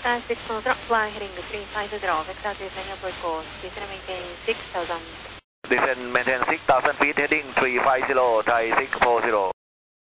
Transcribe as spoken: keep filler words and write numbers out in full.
Uh, six Motor, fly heading to three five zero, vector descend airport course, descend and maintain six thousand. Descend maintain six thousand feet heading three five zero, Thai six four zero.